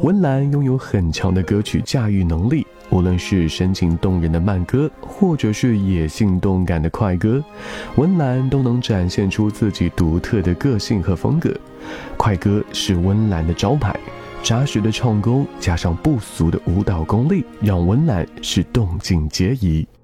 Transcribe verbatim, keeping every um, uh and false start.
温岚拥有很强的歌曲驾驭能力，无论是深情动人的慢歌，或者是野性动感的快歌，温岚都能展现出自己独特的个性和风格。快歌是温岚的招牌，扎实的唱功加上不俗的舞蹈功力，让温岚是动静皆宜。